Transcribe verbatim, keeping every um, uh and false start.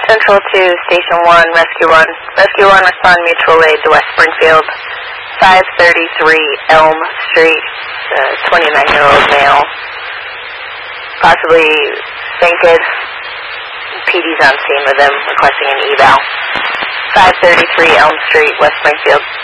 Central to Station one, Rescue one. Rescue one, respond mutual aid to West Springfield, five thirty-three Elm Street, twenty-nine-year-old male, possibly fainted. P D's on scene with him, requesting an eval. five thirty-three Elm Street, West Springfield.